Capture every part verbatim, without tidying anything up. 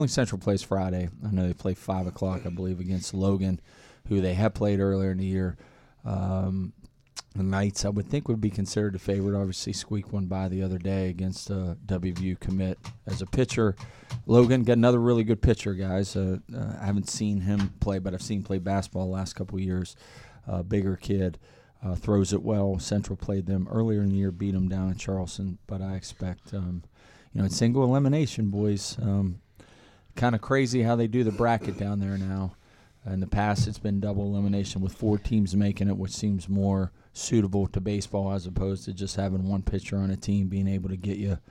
Central plays Friday. I know they play five o'clock, I believe, against Logan, who they have played earlier in the year. Um, the Knights, I would think, would be considered a favorite. Obviously, squeaked one by the other day against a W V U commit as a pitcher. Logan got another really good pitcher, guys. Uh, uh, I haven't seen him play, but I've seen him play basketball the last couple of years. Uh, bigger kid, uh, throws it well. Central played them earlier in the year, beat them down in Charleston. But I expect, um, you know, it's single elimination, boys. Um, kind of crazy how they do the bracket down there now. In the past, it's been double elimination with four teams making it, which seems more suitable to baseball as opposed to just having one pitcher on a team being able to get you.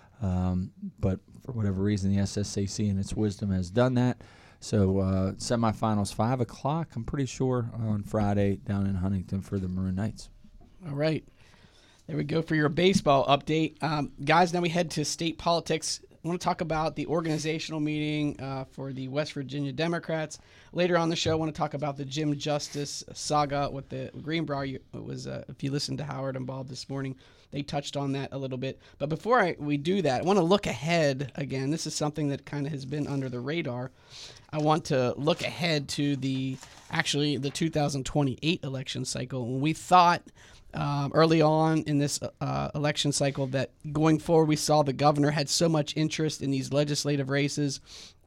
Um, but for whatever reason, the S S A C in its wisdom has done that. So uh, semifinals, five o'clock, I'm pretty sure, on Friday down in Huntington for the Maroon Knights. All right. There we go for your baseball update. Um, guys, now we head to state politics. I want to talk about the organizational meeting uh, for the West Virginia Democrats. Later on the show, I want to talk about the Jim Justice saga with the Greenbrier. It was, uh, if you listened to Howard and Bob this morning, they touched on that a little bit. But before I, we do that, I want to look ahead again. This is something that kind of has been under the radar. I want to look ahead to the actually the two thousand twenty-eight election cycle. When we thought Um, early on in this uh, election cycle that going forward, we saw the governor had so much interest in these legislative races,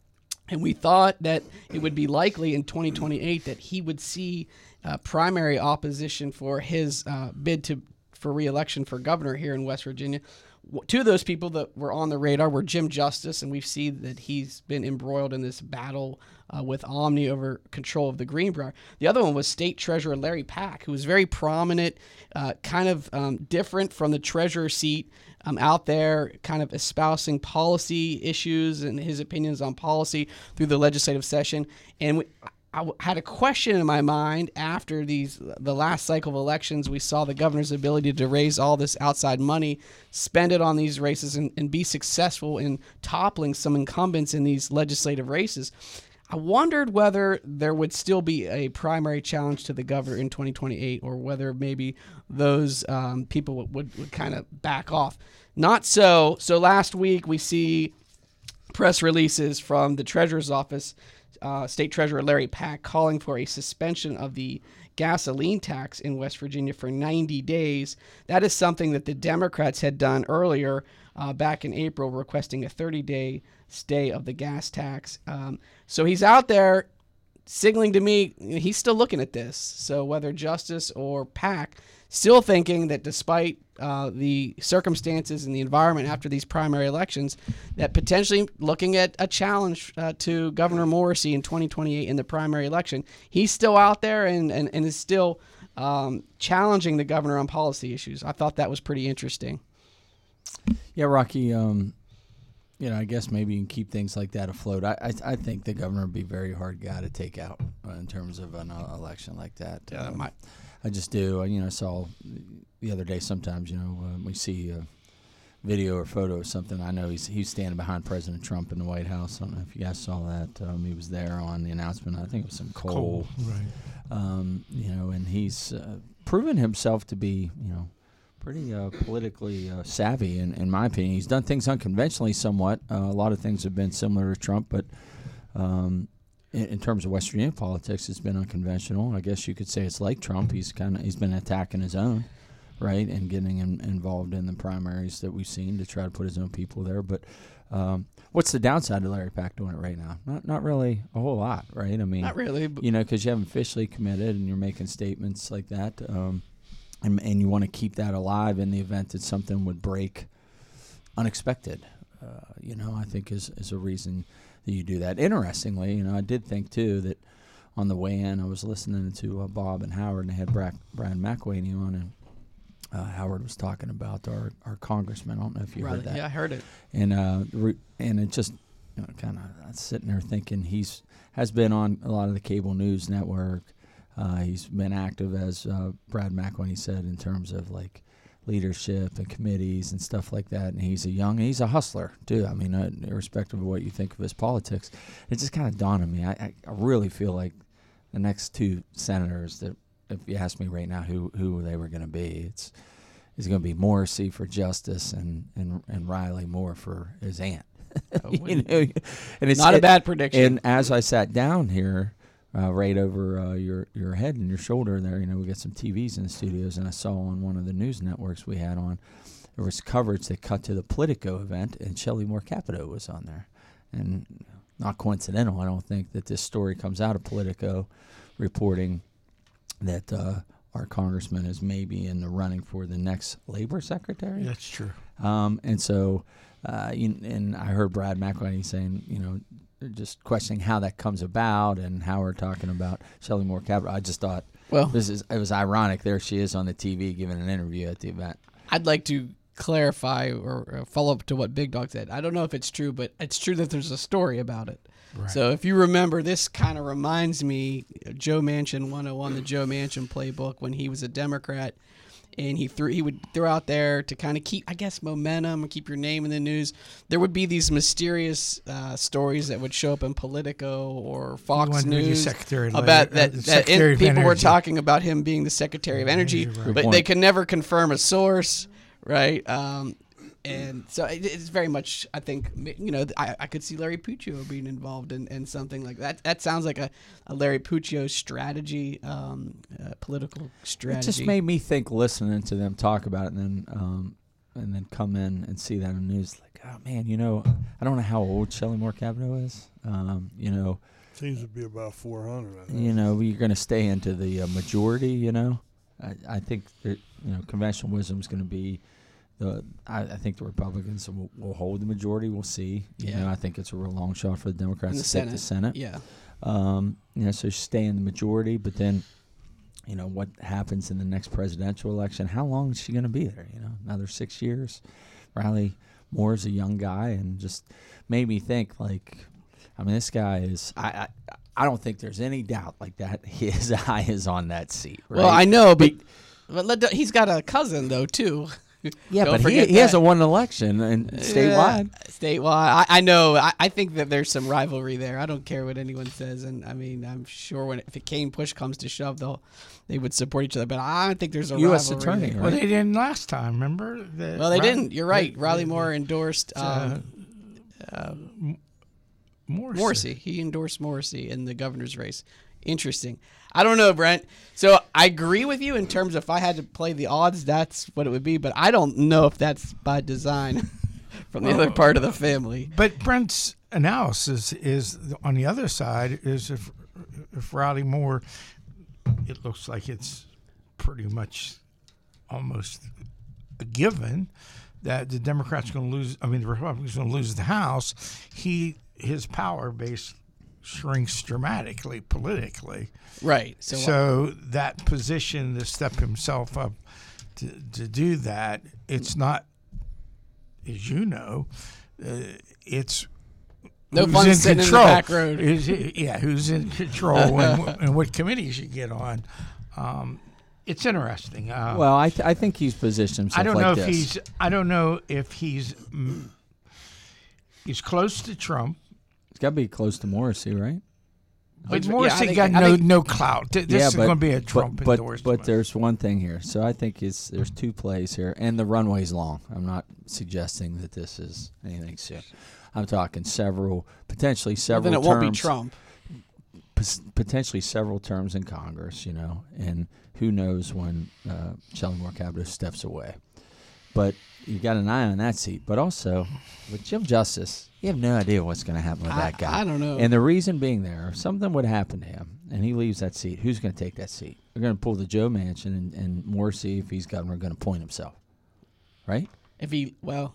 and we thought that it would be likely in twenty twenty-eight that he would see uh, primary opposition for his uh, bid to for re-election for governor here in West Virginia. Two of those people that were on the radar were Jim Justice, and we've seen that he's been embroiled in this battle uh, with Omni over control of the Greenbrier. The other one was State Treasurer Larry Pack, who was very prominent, uh, kind of um, different from the treasurer seat, um, out there kind of espousing policy issues and his opinions on policy through the legislative session. And we, I had a question in my mind after these the last cycle of elections. We saw the governor's ability to raise all this outside money, spend it on these races, and, and be successful in toppling some incumbents in these legislative races. I wondered whether there would still be a primary challenge to the governor in twenty twenty-eight, or whether maybe those um, people would, would, would kind of back off. Not so. So last week we see press releases from the treasurer's office, Uh, State Treasurer Larry Pack, calling for a suspension of the gasoline tax in West Virginia for ninety days. That is something that the Democrats had done earlier uh, back in April, requesting a thirty-day stay of the gas tax. Um, so he's out there signaling to me he's still looking at this. So whether Justice or Pack, still thinking that despite uh, the circumstances and the environment after these primary elections, that potentially looking at a challenge uh, to Governor Morrissey in twenty twenty-eight in the primary election, he's still out there and, and, and is still um, challenging the governor on policy issues. I thought that was pretty interesting. Yeah, Rocky, um, you know, I guess maybe you can keep things like that afloat. I I, I think the governor would be a very hard guy to take out uh, in terms of an uh, election like that. Yeah, um, my- I just do. You know, I saw the other day sometimes, you know, uh, we see a video or photo or something. I know he's he's standing behind President Trump in the White House. I don't know if you guys saw that. Um, he was there on the announcement. I think it was some coal. Coal, right. Um, you know, and he's uh, proven himself to be, you know, pretty uh, politically uh, savvy, in, in my opinion. He's done things unconventionally somewhat. Uh, a lot of things have been similar to Trump, but um, in, in terms of West Virginia politics, it's been unconventional. I guess you could say it's like Trump. He's kind of he's been attacking his own, right, and getting in, involved in the primaries that we've seen to try to put his own people there. But um, what's the downside of Larry Pack doing it right now? Not not really a whole lot, right? I mean, Not really, but you know, because you haven't officially committed and you're making statements like that. Um, And, and you want to keep that alive in the event that something would break unexpected, uh, you know, I think is, is a reason that you do that. Interestingly, you know, I did think, too, that on the way in, I was listening to uh, Bob and Howard, and they had Bra- Brian McWaney on, and uh, Howard was talking about our, our congressman. I don't know if you right, heard that. yeah, I heard it. And uh, re- and it just, you know, kind of, I was sitting there thinking he's has been on a lot of the cable news network. Uh, he's been active, as uh, Brad McWaney said, in terms of like leadership and committees and stuff like that. And he's a young, he's a hustler too. I mean, uh, irrespective of what you think of his politics, it just kind of dawned on me. I, I, I really feel like the next two senators that, if you ask me right now, who who they were going to be, it's it's going to be Morrissey for justice and and and Riley Moore for his aunt. you know, and it's Not a it- bad prediction. And as I sat down here, uh, right over uh, your your head and your shoulder there, you know, we got some T Vs in the studios, and I saw on one of the news networks we had on, there was coverage that cut to the Politico event, and Shelley Moore Capito was on there. And not coincidental, I don't think, that this story comes out of Politico reporting that uh, our congressman is maybe in the running for the next labor secretary. That's true. Um, and so, uh, you, and I heard Brad McElhinney saying, you know, just questioning how that comes about and how we're talking about Shelley Moore Capito. I just thought, Well, this is it was ironic. There she is on the T V giving an interview at the event. I'd like to clarify or, or follow up to what Big Dog said. I don't know if it's true, but it's true that there's a story about it. Right. So if you remember, this kind of reminds me of Joe Manchin one oh one, the Joe Manchin playbook when he was a Democrat, and he threw he would throw out there to kind of keep, I guess, momentum and keep your name in the news. There would be these mysterious uh, stories that would show up in Politico or Fox wanted to be News Secretary of about Labor- that, uh, that Secretary in, of people were Energy. talking about him being the Secretary of Energy, Right. Good but point. they could never confirm a source, right? Um, and so it, it's very much, I think, you know, I, I could see Larry Puccio being involved in, in something like that. That sounds like a, a Larry Puccio strategy, um, uh, political strategy. It just made me think listening to them talk about it, and then um, and then come in and see that on the news. Like, oh man, you know, I don't know how old Shelley Moore Capito is. Um, you know, Seems to be about four hundred. I think. you know, you're going to stay into the uh, majority. You know, I, I think that, you know, conventional wisdom is going to be. The, I, I think the Republicans will, will hold the majority. We'll see. You Yeah. know, I think it's a real long shot for the Democrats in the to take Senate. the Senate. Yeah. Um, you know, so stay in the majority, but then, you know, what happens in the next presidential election? How long is she going to be there? You know, another six years. Riley Moore is a young guy, and just made me think. Like, I mean, this guy is. I. I I don't think there's any doubt like that his eye is on that seat. Right? Well, I know, but, but let, he's got a cousin though too. yeah, Don't but he, forget he that. hasn't won an election and statewide. Yeah, statewide. I, I know. I, I think that there's some rivalry there. I don't care what anyone says, and I mean, I'm sure when if it came push comes to shove, they'll they would support each other. But I don't think there's a U S rivalry attorney, there. Well, right? they didn't last time, remember? The, Well, they Riley- didn't. You're right. the- Riley the- Moore endorsed uh, um, Morrissey. Morrissey. He endorsed Morrissey in the governor's race. Interesting. I don't know, Brent. So I agree with you in terms of if I had to play the odds, that's what it would be. But I don't know if that's by design from the other part of the family. But Brent's analysis is on the other side is if if Riley Moore, it looks like it's pretty much almost a given that the Democrats are going to lose. I mean, the Republicans are going to lose the House. He his power base shrinks dramatically politically. Right. So, So that position to step himself up to, to do that, it's not, as you know, uh, it's no who's fun in sitting control. in the back road. Is- yeah, who's in control and, wh- and what committees you get on. Um, it's interesting. Uh, Well, I th- I think he's positioned himself I don't like know this. if he's. I don't know if he's. Mm, he's close to Trump. He's got to be close to Morrissey, right? But Yeah, I Morrissey think- got I no think- no clout. Th- This yeah, is but, going to be a but- Trump but, endorsement. But there's one thing here. So I think it's there's two plays here, and the runway's long. I'm not suggesting that this is anything soon. I'm talking several, potentially Well, several then it terms. won't be Trump. pos- potentially several terms in Congress, you know, and who knows when uh, Shelley Moore Capito steps away. But you got an eye on that seat. But also, with Jim Justice, you have no idea what's going to happen with I, that guy. I don't know. And the reason being there, if something would happen to him and he leaves that seat, who's going to take that seat? They're going to pull the Joe Manchin, and, and Morrissey, if he's governor, going to appoint himself. Right? if he well,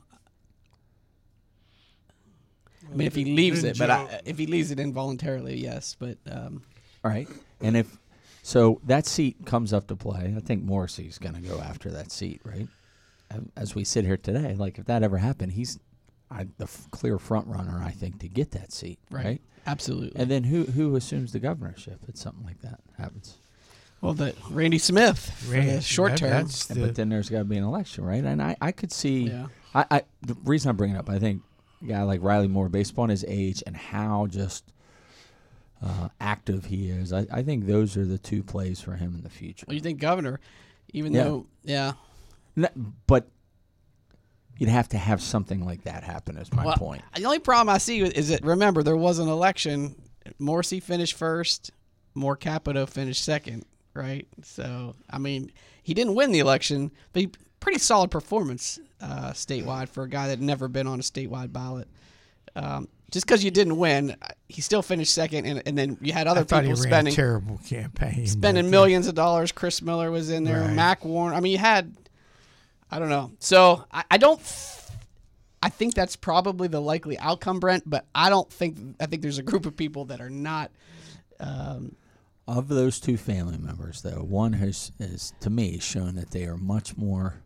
I mean, if he leaves Then it, but I, Joe- if he leaves it involuntarily, yes. But um, All right. And if so, that seat comes up to play. I think Morrissey's going to go after that seat, right? As we sit here today, like if that ever happened, he's I, the f- clear front runner, I think, to get that seat, right? Right. absolutely. And then who who assumes the governorship if something like that happens? well, the Randy Smith for Randy- the short that- term. that's And- the- but then there's got to be an election, right? And I, I could see. Yeah. I, I the reason I bring it up, I think a guy like Riley Moore, based upon his age and how just uh, active he is, I, I think those are the two plays for him in the future. Well, you think governor, even Yeah. though, yeah, N- But you'd have to have something like that happen. Is my Well, point. The only problem I see is that, remember, there was an election. Morsi finished first. More Capito finished second, right? So, I mean, he didn't win the election, but he, pretty solid performance uh, statewide for a guy that had never been on a statewide ballot. Um, just because you didn't win, he still finished second, and, and then you had other I thought people he ran spending a terrible campaign, spending but, uh, millions of dollars. Chris Miller was in there, Right. Mac Warren. I mean, you had, I don't know. So I, I don't. I think that's probably the likely outcome, Brent. But I don't think. I think there's a group of people that are not. Um, Of those two family members, though, one has, has to me, shown that they are much more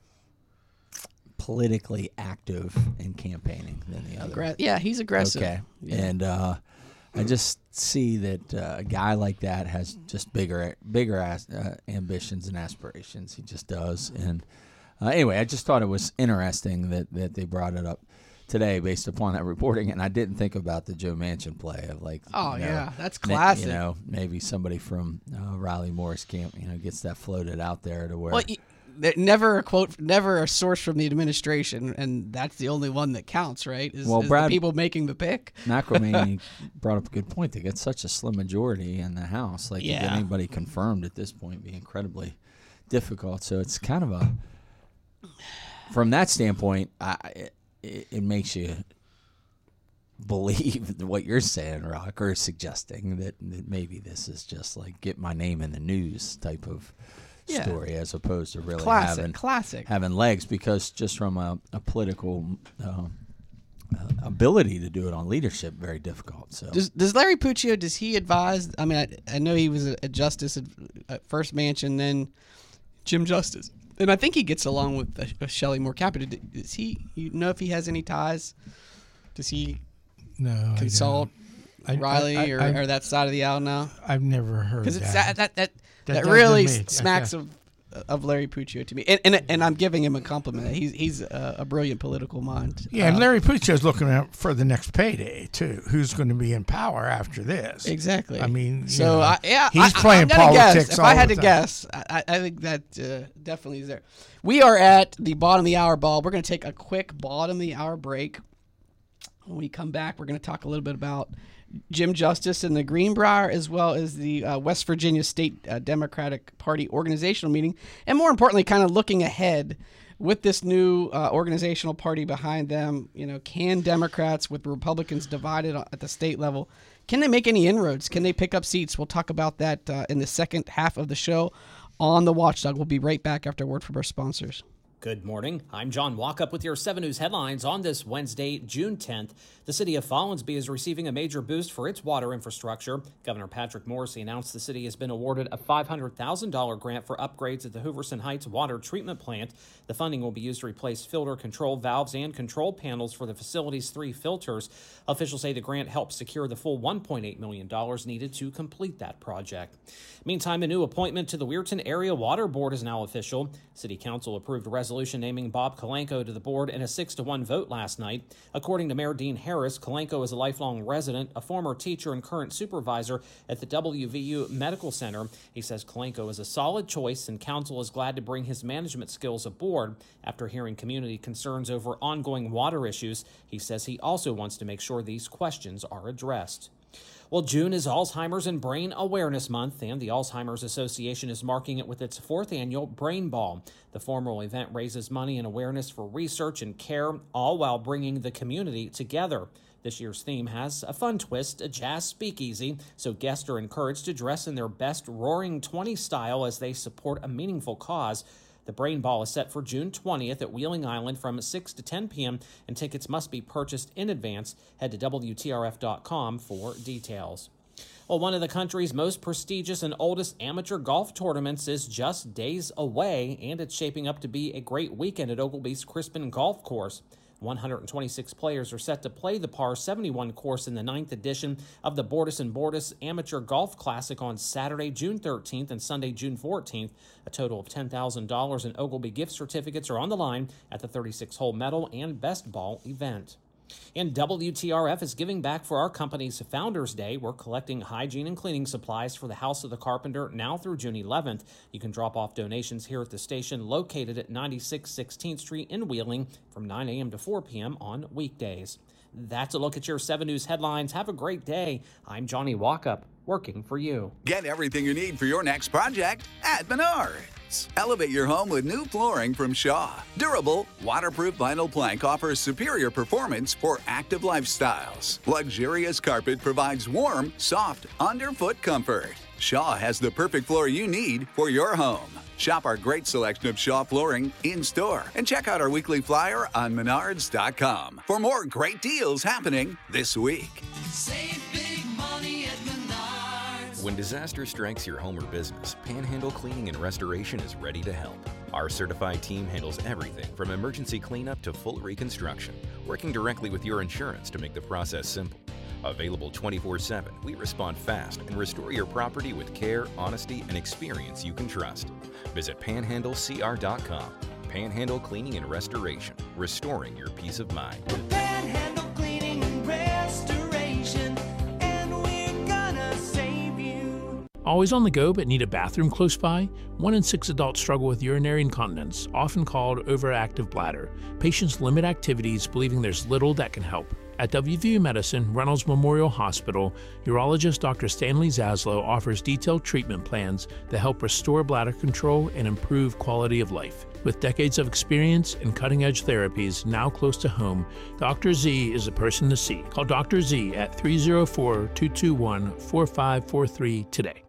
politically active in campaigning than the other. aggra- yeah, he's aggressive. Okay. Yeah. And uh, I just see that uh, a guy like that has just bigger bigger as, uh, ambitions and aspirations. He just does. And uh, anyway, I just thought it was interesting that, that they brought it up today based upon that reporting. And I didn't think about the Joe Manchin play of like, Oh you know, yeah, that's ma- classic. You know, maybe somebody from uh, Riley Morris camp, you know, gets that floated out there to where. Well, y- there- never a quote, never a source from the administration, and that's the only one that counts, right? Is, Well, is Brad- the people making the pick. McElhaney brought up a good point. They get such a slim majority in the House. Like, to get Yeah. anybody confirmed at this point be incredibly difficult. So it's kind of a, from that standpoint, I, it, it makes you believe what you're saying, Rock, or suggesting that, that maybe this is just like get my name in the news type of Yeah. story as opposed to really Classic, having classic. having legs, because just from a, a political uh, uh, ability to do it on leadership, very difficult. So Does Does Larry Puccio, does he advise? I mean, I, I know he was a, a justice at, at first Manchin, then Jim Justice, and I think he gets along with, uh, with Shelley Moore Capito. Does he? You know if he has any ties? Does he No, I don't. consult I- I- Riley I- or, I- or that side of the aisle now? I've never heard Because it's that. that that that, That that doesn't really make- smacks okay. of of Larry Puccio to me, and and, and I'm giving him a compliment. He's he's a, a brilliant political mind. Yeah, and Um, Larry Puccio's looking out for the next payday too. Who's going to be in power after this? Exactly. I mean, you so know, I, yeah, he's I, playing I'm gonna politics Guess. If all I had the to time. guess, I, I think that uh, definitely is there. We are at the bottom of the hour, Bob. We're going to take a quick bottom of the hour break. When we come back, we're going to talk a little bit about Jim Justice and the Greenbrier, as well as the uh, West Virginia State uh, Democratic Party organizational meeting, and more importantly, kind of looking ahead with this new uh, organizational party behind them. You know, can Democrats, with Republicans divided at the state level, can they make any inroads? Can they pick up seats? We'll talk about that uh, in the second half of the show on the Watchdog. We'll be right back after a word from our sponsors. Good morning. I'm John Walkup with your seven News headlines on this Wednesday, June tenth. The city of Follansbee is receiving a major boost for its water infrastructure. Governor Patrick Morrisey announced the city has been awarded a five hundred thousand dollars grant for upgrades at the Hooverson Heights water treatment plant. The funding will be used to replace filter control valves and control panels for the facility's three filters. Officials say the grant helps secure the full one point eight million dollars needed to complete that project. Meantime, a new appointment to the Weirton Area Water Board is now official. City Council approved a resolution naming Bob Kalenko to the board in a six to one vote last night. According to Mayor Dean Harris, Kalenko is a lifelong resident, a former teacher and current supervisor at the W V U Medical Center. He says Kalenko is a solid choice, and Council is glad to bring his management skills aboard. After hearing community concerns over ongoing water issues, he says he also wants to make sure these questions are addressed. Well, June is Alzheimer's and Brain Awareness Month, and the Alzheimer's Association is marking it with its fourth annual Brain Ball. The formal event raises money and awareness for research and care, all while bringing the community together. This year's theme has a fun twist, a jazz speakeasy, so guests are encouraged to dress in their best Roaring twenties style as they support a meaningful cause. The Brain Ball is set for June twentieth at Wheeling Island from six to ten p.m., and tickets must be purchased in advance. Head to W T R F dot com for details. Well, one of the country's most prestigious and oldest amateur golf tournaments is just days away, and it's shaping up to be a great weekend at Ogilby's Crispin Golf Course. one hundred twenty-six players are set to play the par seventy-one course in the ninth edition of the Bordas and Bordas Amateur Golf Classic on Saturday, June thirteenth and Sunday, June fourteenth. A total of ten thousand dollars in Ogilby gift certificates are on the line at the thirty-six hole medal and best ball event. And W T R F is giving back for our company's Founders Day. We're collecting hygiene and cleaning supplies for the House of the Carpenter now through June eleventh. You can drop off donations here at the station located at ninety-six sixteenth Street in Wheeling from nine a.m. to four p.m. on weekdays. That's a look at your seven News headlines. Have a great day. I'm Johnny Walkup, working for you. Get everything you need for your next project at Menards. Elevate your home with new flooring from Shaw. Durable, waterproof vinyl plank offers superior performance for active lifestyles. Luxurious carpet provides warm, soft, underfoot comfort. Shaw has the perfect floor you need for your home. Shop our great selection of Shaw flooring in-store and check out our weekly flyer on menards dot com for more great deals happening this week. Save big money at Menards. When disaster strikes your home or business, Panhandle Cleaning and Restoration is ready to help. Our certified team handles everything from emergency cleanup to full reconstruction, working directly with your insurance to make the process simple. Available twenty-four seven, we respond fast and restore your property with care, honesty, and experience you can trust. Visit panhandle c r dot com. Panhandle Cleaning and Restoration, restoring your peace of mind. Panhandle Cleaning and Restoration, and we're gonna save you. Always on the go but need a bathroom close by? One in six adults struggle with urinary incontinence, often called overactive bladder. Patients limit activities, believing there's little that can help. At W V U Medicine, Reynolds Memorial Hospital, urologist Doctor Stanley Zaslow offers detailed treatment plans that help restore bladder control and improve quality of life. With decades of experience and cutting-edge therapies now close to home, Doctor Z is a person to see. Call Doctor Z at three oh four, two two one, four five four three today.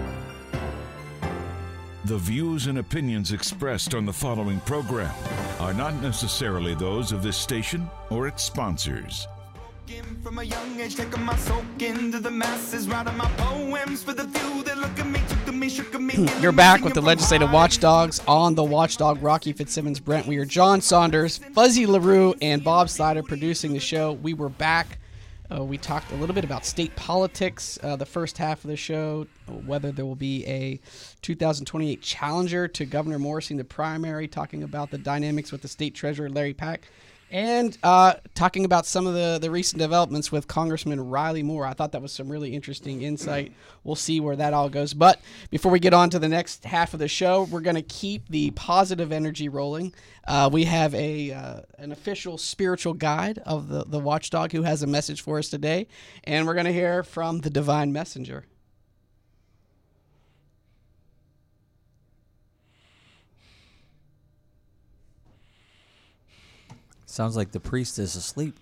The views and opinions expressed on the following program are not necessarily those of this station or its sponsors. From a young age, taking my soak into the masses, writing my poems for the few that look at me, took to me, shook at me. You're back with the Legislative Watchdogs on the Watchdog. Rocky Fitzsimmons, Brent Weir, John Saunders, Fuzzy LaRue, and Bob Slider producing the show. We were back. Uh, we talked a little bit about state politics, uh, the first half of the show, whether there will be a two thousand twenty-eight challenger to Governor Morrisey in the primary, talking about the dynamics with the state treasurer, Larry Pack, and uh, talking about some of the, the recent developments with Congressman Riley Moore. I thought that was some really interesting insight. We'll see where that all goes. But before we get on to the next half of the show, we're going to keep the positive energy rolling. Uh, we have a uh, an official spiritual guide of the, the Watchdog who has a message for us today. And we're going to hear from the Divine Messenger. Sounds like the priest is asleep.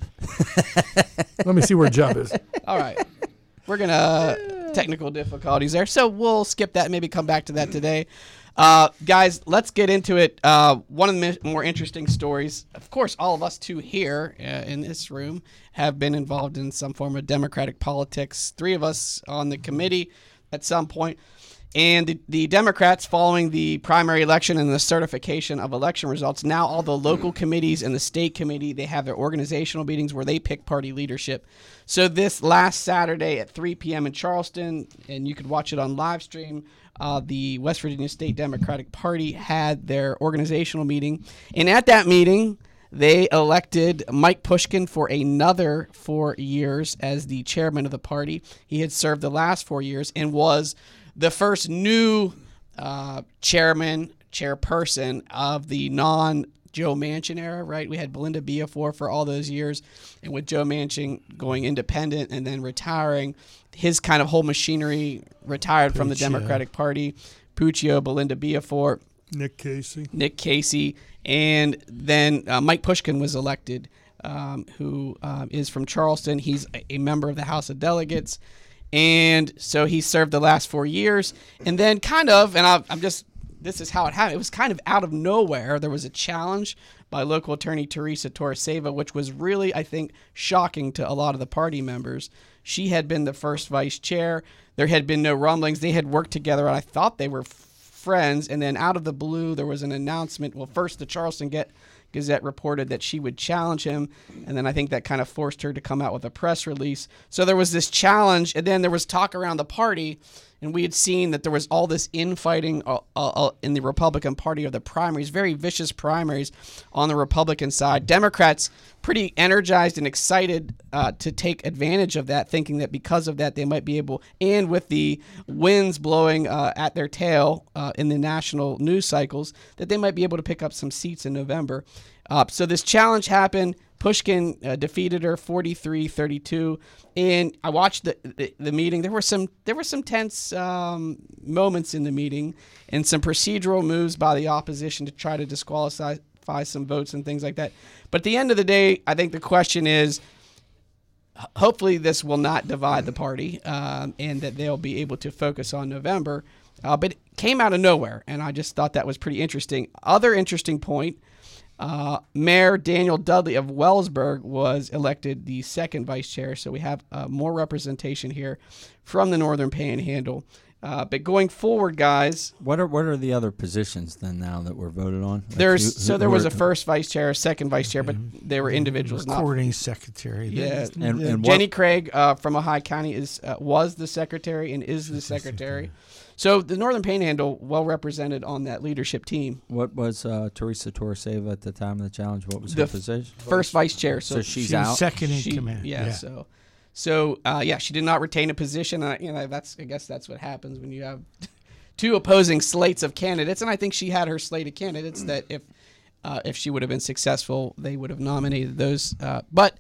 Let me see where Jeff is. All right. We're going to technical difficulties there. So we'll skip that and maybe come back to that today. Uh, guys, let's get into it. Uh, one of the more interesting stories, of course, all of us two here uh, in this room have been involved in some form of Democratic politics. Three of us on the committee at some point. And the, the Democrats, following the primary election and the certification of election results, now all the local committees and the state committee, they have their organizational meetings where they pick party leadership. So this last Saturday at three p.m. in Charleston, and you could watch it on live stream, uh, the West Virginia State Democratic Party had their organizational meeting. And at that meeting, they elected Mike Pushkin for another four years as the chairman of the party. He had served the last four years and was the first new uh, chairman, chairperson of the non-Joe Manchin era, right? We had Belinda Biafor for all those years, and with Joe Manchin going independent and then retiring, his kind of whole machinery retired Puccio. From the Democratic Party. Puccio, Belinda Biafor. Nick Casey. Nick Casey. And then uh, Mike Pushkin was elected, um, who uh, is from Charleston. He's a, a member of the House of Delegates. And so he served the last four years. And then kind of, and I've, I'm just, this is how it happened. It was kind of out of nowhere. There was a challenge by local attorney Teresa Torreseva, which was really, I think, shocking to a lot of the party members. She had been the first vice chair. There had been no rumblings. They had worked together, and I thought they were f- friends. And then out of the blue, there was an announcement. Well, first, the Charleston Get Gazette reported that she would challenge him, and then I think that kind of forced her to come out with a press release. So there was this challenge, and then there was talk around the party, and we had seen that there was all this infighting uh, uh, in the Republican Party of the primaries, very vicious primaries on the Republican side. Democrats pretty energized and excited uh, to take advantage of that, thinking that because of that they might be able, and with the winds blowing uh, at their tail uh, in the national news cycles, that they might be able to pick up some seats in November. Uh, so this challenge happened. Pushkin uh, defeated her forty-three thirty-two, and I watched the, the the meeting. There were some there were some tense um, moments in the meeting, and some procedural moves by the opposition to try to disqualify some votes and things like that. But at the end of the day, I think the question is, hopefully this will not divide the party, um, and that they'll be able to focus on November. Uh, but it came out of nowhere, and I just thought that was pretty interesting. Other interesting point. Uh, Mayor Daniel Dudley of Wellsburg was elected the second vice chair, so we have uh, more representation here from the Northern Panhandle. Uh, but going forward, guys, what are what are the other positions then now that were voted on? Like there's who, who, so there was were, a first vice chair, a second vice chair, but they were individuals. Recording not, secretary. Yeah, and, and Jenny what, Craig uh, from Ohio County is uh, was the secretary and is the secretary. So the Northern Panhandle well represented on that leadership team. What was uh, Teresa Torreseva at the time of the challenge? What was the her position? First vice chair. So, so she's, she's out. second in she, command. Yeah. yeah. So, so uh, yeah, she did not retain a position. Uh, you know, that's I guess that's what happens when you have two opposing slates of candidates. And I think she had her slate of candidates that if uh, if she would have been successful, they would have nominated those. Uh, but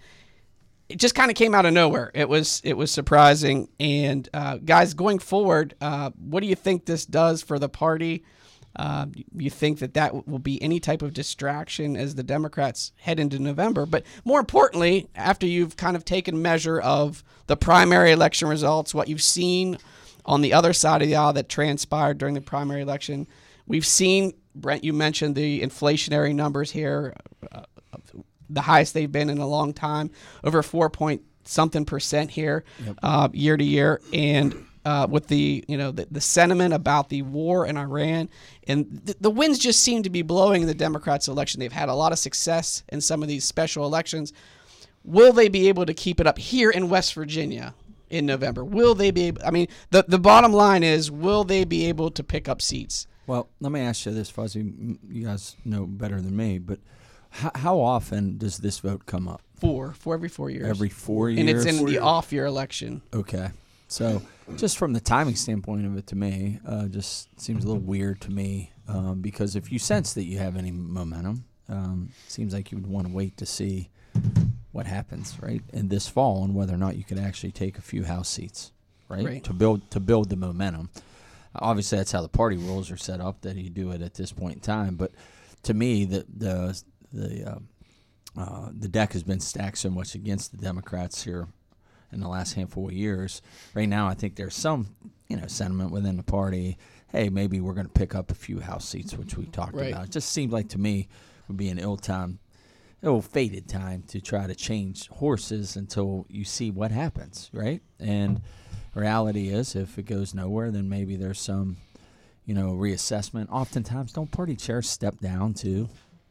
it just kind of came out of nowhere. It was it was surprising. And uh, guys, going forward, uh, what do you think this does for the party? Uh, you think that that will be any type of distraction as the Democrats head into November? But more importantly, after you've kind of taken measure of the primary election results, what you've seen on the other side of the aisle that transpired during the primary election, we've seen, Brent, you mentioned the inflationary numbers here, uh, the highest they've been in a long time, over four point something percent here, yep. uh, year to year, and uh, with the you know the, the sentiment about the war in Iran, and th- the winds just seem to be blowing in the Democrats' election. They've had a lot of success in some of these special elections. Will they be able to keep it up here in West Virginia in November? Will they be able? I mean, the the bottom line is, will they be able to pick up seats? Well, let me ask you this, Fuzzy. You guys know better than me, but how, how often does this vote come up? Four, for every four years. Every four years? And it's in four the years. off-year election. Okay. So just from the timing standpoint of it, to me, uh, just seems a little weird to me um, because if you sense that you have any momentum, um, it seems like you would want to wait to see what happens, right, in this fall and whether or not you could actually take a few House seats, right, right. to build to build the momentum. Obviously, that's how the party rules are set up, that you do it at this point in time. But to me, the the the uh, uh, the deck has been stacked so much against the Democrats here in the last handful of years. Right now, I think there's some you know sentiment within the party. Hey, maybe we're going to pick up a few House seats, which we talked right. about. It just seemed like to me would be an ill time, ill fated time to try to change horses until you see what happens, right? And reality is, if it goes nowhere, then maybe there's some, you know, reassessment. Oftentimes, don't party chairs step down too?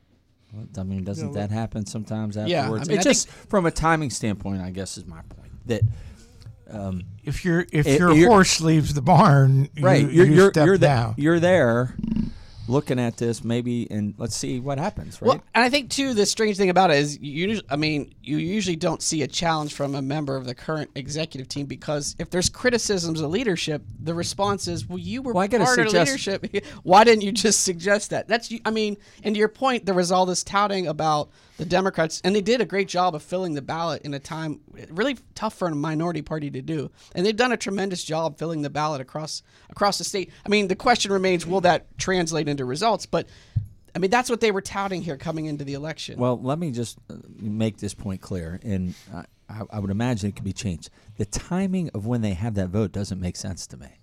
I mean, doesn't Yeah, that happen sometimes Yeah, afterwards? I mean, it I just from a timing standpoint, I guess, is my point. That um, if your if it, your horse leaves the barn, right, you, you're you you're step you're, down. The, you're there, looking at this maybe, and let's see what happens, right? Well, and I think too, the strange thing about it is, you. I mean, you usually don't see a challenge from a member of the current executive team, because if there's criticisms of leadership, the response is, "Well, you were Well, I gotta part of suggest- leadership. Why didn't you just suggest that?" That's. I mean, and to your point, there was all this touting about the Democrats, and they did a great job of filling the ballot in a time really tough for a minority party to do, and they've done a tremendous job filling the ballot across across the state. I mean, the question remains, will that translate into results? But I mean, that's what they were touting here coming into the election. Well, let me just uh, make this point clear, and I, I, I would imagine it could be changed. The timing of when they have that vote doesn't make sense to me.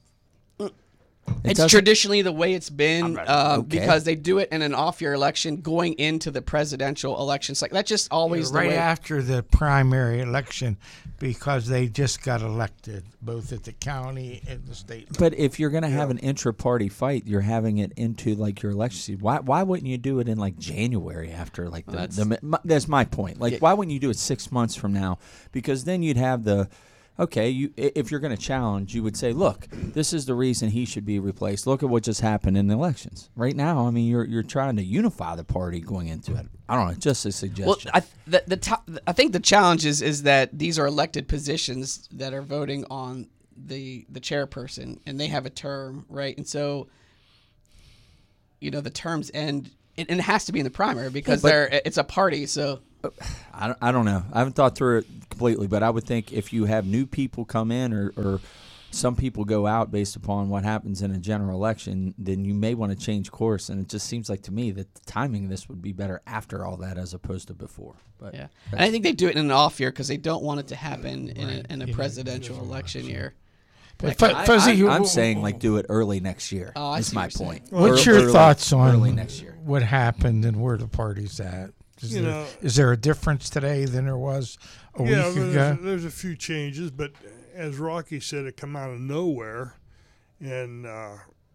It it's doesn't- traditionally the way it's been, uh, Okay. because they do it in an off-year election going into the presidential election. Like that's just always the right way. after the primary election, because they just got elected both at the county and the state level. But if you're going to have an intra-party fight, you're having it into like your election season. Why why wouldn't you do it in like January after like the, Well, that's, the my, that's my point. Like Yeah. why wouldn't you do it six months from now? Because then you'd have the okay, you if you're going to challenge, you would say, look, this is the reason he should be replaced. Look at what just happened in the elections. Right now, I mean, you're you're trying to unify the party going into it. I don't know, just a suggestion. Well, I the, the to, I think the challenge is is that these are elected positions that are voting on the the chairperson, and they have a term, right? And so, you know, the terms end, and it has to be in the primary because Yeah, they're it's a party, so. I don't, I don't know. I haven't thought through it completely, but I would think if you have new people come in or, or some people go out based upon what happens in a general election, then you may want to change course. And it just seems like to me that the timing of this would be better after all that as opposed to before. But Yeah, and I think they do it in an off year because they don't want it to happen in a, in a Yeah, presidential election year. But Like, Fu- I- Fuzzy, I, you- I'm saying like do it early next year. Oh, I is see my what you're point. saying. What's Ear- your early- thoughts on early next year? what happened and where the party's at? Is, You there, know- is there a difference today than there was a yeah, week there's, ago? there's a few changes, but as Rocky said, it come out of nowhere, and uh,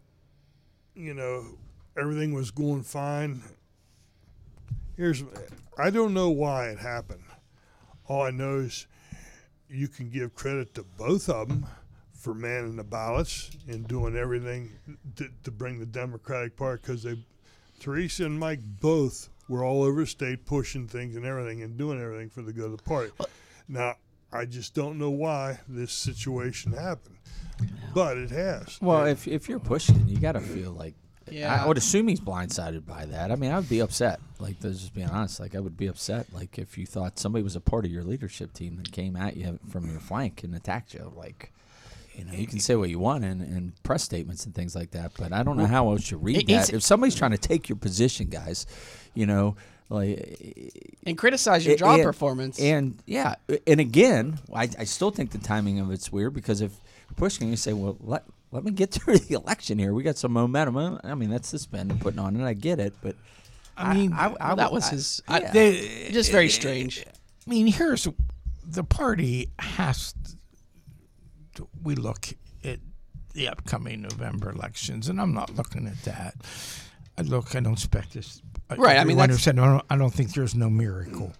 you know everything was going fine. Here's, I don't know why it happened. All I know is you can give credit to both of them for manning the ballots and doing everything to, to bring the Democratic Party, because they, Teresa and Mike both were all over the state pushing things and everything and doing everything for the good of the party. Now, I just don't know why this situation happened, but it has. Well, if if you're pushing, you got to feel like. Yeah. I would assume he's blindsided by that. I mean, I would be upset. Like, just being honest, like I would be upset. Like if you thought somebody was a part of your leadership team that came at you from your flank and attacked you, like. You know, you can say what you want in, in press statements and things like that, but I don't know how else you read It- it's- that. If somebody's trying to take your position, guys, you know, like And criticize your job and, performance. And yeah, and again, I, I still think the timing of it's weird because if you're pushing, you say, well, let let me get through the election here. We got some momentum. I mean, that's the spin you're putting on it. I get it, but I mean, I, I, I, that was I- his. I, yeah. They- just very strange. I mean, here's the party has. To, we look at the upcoming November elections, and I'm not looking at that. I look. I don't expect this. Right, I mean, everyone that's- said no. I don't think there's no miracle.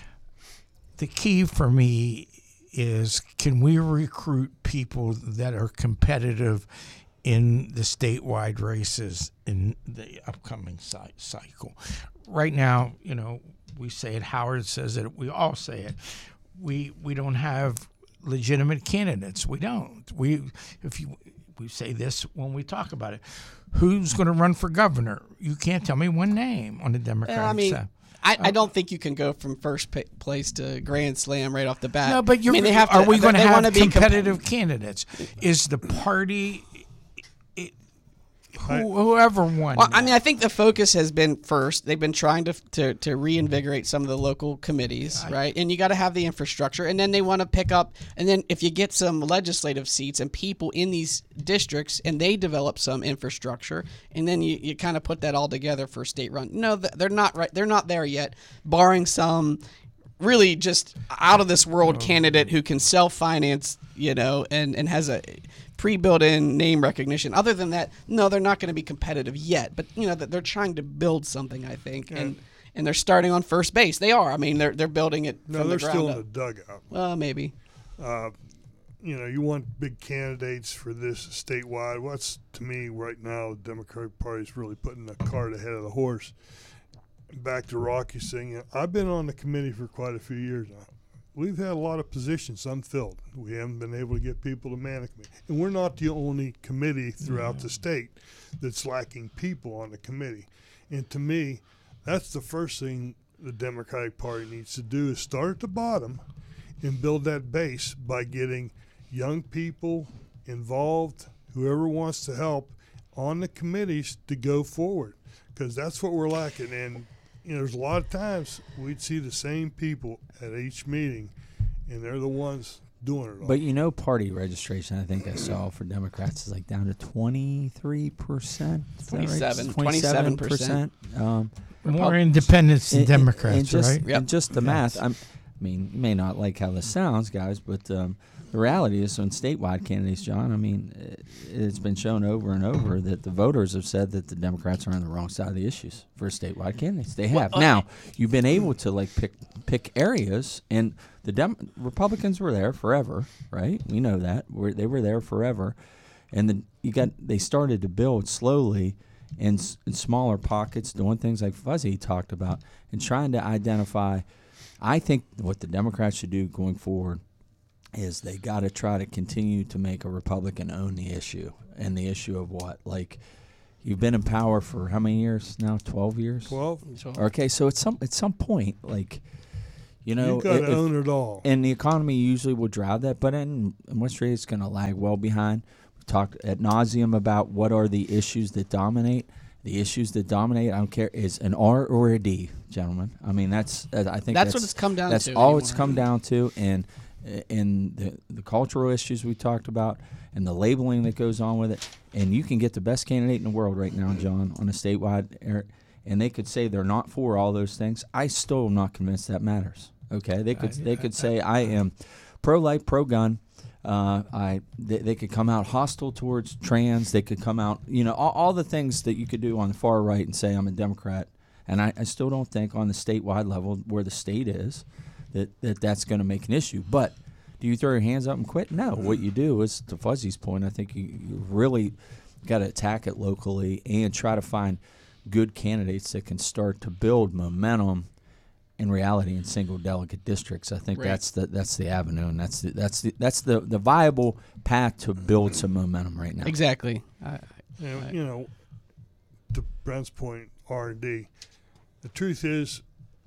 The key for me is, can we recruit people that are competitive in the statewide races in the upcoming cy- cycle? Right now, you know, we say it. Howard says it. We all say it. We we don't have legitimate candidates. We don't. We if you we say this when we talk about it. Who's going to run for governor? You can't tell me one name on the Democratic I mean, side. I, I don't think you can go from first pa- place to Grand Slam right off the bat. No, but you're, I mean, they have are to, we going to they have wanna be competitive candidates? Is the party, it, who, whoever won? Well, I mean, I think the focus has been first. They've been trying to to, to reinvigorate some of the local committees, right? And you got to have the infrastructure, and then they want to pick up. And then if you get some legislative seats and people in these districts, and they develop some infrastructure, and then you, you kind of put that all together for state run. No, th- they're not right. They're not there yet, barring some really just out of this world candidate who can self finance, you know, and and has a pre-built-in name recognition. Other than that, no, they're not going to be competitive yet. But you know that they're trying to build something, I think, and and they're starting on first base. They are. I mean, they're they're building it No, from they're the ground still up. in the dugout. Well, maybe. Uh, you know, you want big candidates for this statewide. What's to me right now, the Democratic Party is really putting the cart ahead of the horse. Back to Rocky saying, you know, I've been on the committee for quite a few years now. We've had a lot of positions unfilled. We haven't been able to get people to man a committee. And we're not the only committee throughout the state that's lacking people on the committee. And to me, that's the first thing the Democratic Party needs to do is start at the bottom and build that base by getting young people involved, whoever wants to help, on the committees to go forward, because that's what we're lacking. And you know, there's a lot of times we'd see the same people at each meeting, and they're the ones doing it all. But you know, party registration, I think I saw for Democrats is like down to twenty-three percent. twenty-seven, twenty-seven percent. Um, More independents than and- Democrats, and just, right? And just the math. I'm, I mean, you may not like how this sounds, guys, but um, the reality is on statewide candidates, John, I mean, it, it's been shown over and over that the voters have said that the Democrats are on the wrong side of the issues for statewide candidates. They have. Well, uh, now, you've been able to, like, pick pick areas, and the Dem- Republicans were there forever, right? We know that. We're, they were there forever. And the, you got they started to build slowly in, s- in smaller pockets, doing things like Fuzzy talked about, and trying to identify. I think what the Democrats should do going forward is they got to try to continue to make a Republican own the issue. And the issue of what? Like, you've been in power for how many years now? Twelve years. Twelve. Okay, so at some at some point, like. You know, you got to if- own it all. And the economy usually will drive that, but in, in West Virginia, it's going to lag well behind. We talked ad nauseum about what are the issues that dominate. The issues that dominate, I don't care, is an R or a D, gentlemen. I mean, that's I think That's that's, what it's come down that's to all anymore. it's come down to, and in the the cultural issues we talked about, and the labeling that goes on with it. And you can get the best candidate in the world right now, John, on a statewide area, and they could say they're not for all those things. I still am not convinced that matters. Okay, they could they could say I am pro-life, pro-gun. Uh, I they, they could come out hostile towards trans. They could come out, you know, all, all the things that you could do on the far right and say I'm a Democrat. And I, I still don't think on the statewide level where the state is that, that that's going to make an issue. But do you throw your hands up and quit? No. What you do is, to Fuzzy's point, I think you, you really got to attack it locally and try to find good candidates that can start to build momentum in reality in single delegate districts. I think Right. that's the that's the avenue, and that's the, that's the, that's the, the viable path to build some momentum right now. Exactly. I, You know, I- you know, to Brent's point, R and D. The truth is,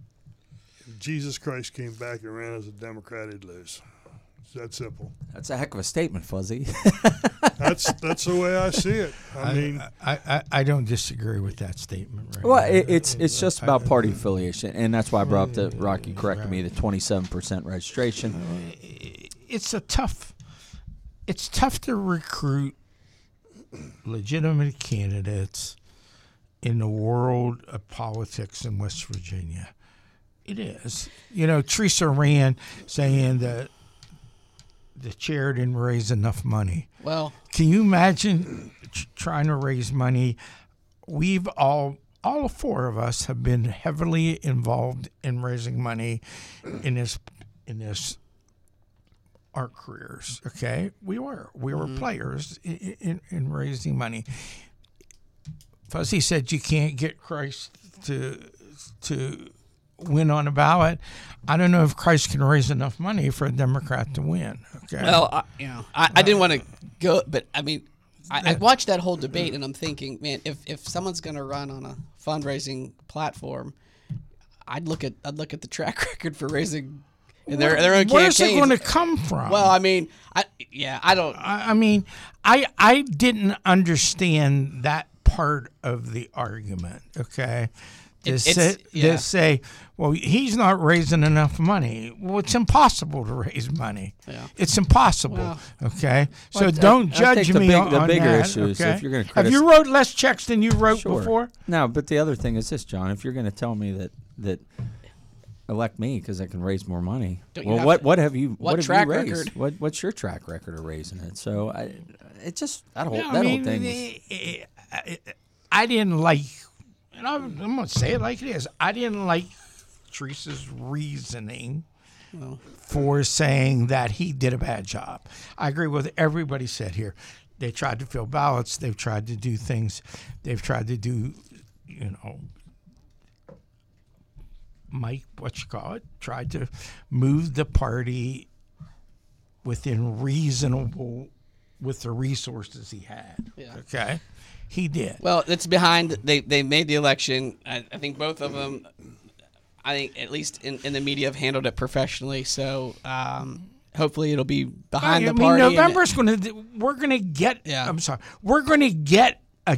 if Jesus Christ came back and ran as a Democrat, he'd lose. It's that simple. That's a heck of a statement, Fuzzy. That's that's the way I see it. I, I mean, I, I, I don't disagree with that statement. Right Well, now. it, it's it's just I- about party affiliation, and that's why I brought up the Rocky corrected me the twenty-seven percent registration. It's a tough. It's tough to recruit legitimate candidates in the world of politics in West Virginia. It is. You know, Teresa ran saying that the chair didn't raise enough money. well, Can you imagine t- trying to raise money? We've all, all four of us, have been heavily involved in raising money in this, in this, our careers. Okay, we were, we were players in, in, in raising money. Fuzzy said you can't get Christ to, to win on a ballot. I don't know if Christ can raise enough money for a Democrat to win. Okay. well, I, you know, I, I didn't want to go, but I mean, I, I watched that whole debate, and I'm thinking, man, if if someone's going to run on a fundraising platform, I'd look at I'd look at the track record for raising their their own Where's it campaigns. going to come from? Well, I mean, I yeah, I don't. I, I mean, I I didn't understand that part of the argument. Okay, to, It- say, it's- yeah. to say, well, he's not raising enough money. Well, it's impossible to raise money. Yeah. It's impossible. Well- okay, so Well, I- don't I judge think the me big- on the bigger that, issue is okay? if you're gonna have you critic- wrote less checks than you wrote Sure. before? No, but the other thing is this, John. If you're going to tell me that that elect me because I can raise more money, Don't you well, have what to- what have you what have track you raised? record? What what's your track record of raising it? So I, it just that whole Yeah, that I mean, whole thing. Was, eh, eh, I, I didn't like, and I'm, I'm going to say it like it is. I didn't like Teresa's reasoning for saying that he did a bad job. I agree with everybody said here. They tried to fill ballots. They've tried to do things. They've tried to do, you know, Mike, what you call it, tried to move the party within reasonable, with the resources he had. Yeah. Okay, he did. Well, it's behind. They they made the election. I, I think both of them. I think at least in, in the media have handled it professionally. So um, hopefully it'll be behind I the mean, party. and- November's going to. We're going to get. Yeah. I'm sorry. We're going to get a.